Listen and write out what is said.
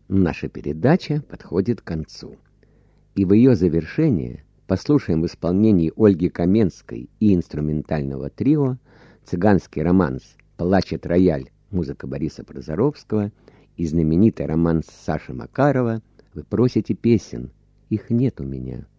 Наша передача подходит к концу. И в ее завершение послушаем в исполнении Ольги Каменской и инструментального трио цыганский романс «Плачет рояль», музыка Бориса Прозоровского, и знаменитый романс Саши Макарова «Вы просите песен, их нет у меня».